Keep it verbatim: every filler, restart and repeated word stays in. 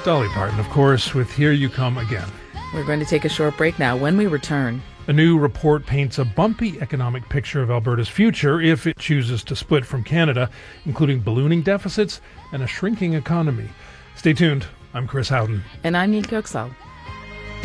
Dolly Parton, of course, with Here You Come Again. We're going to take a short break now. When we return, a new report paints a bumpy economic picture of Alberta's future if it chooses to split from Canada, including ballooning deficits and a shrinking economy. Stay tuned. I'm Chris Howden. And I'm Niamh Coxall.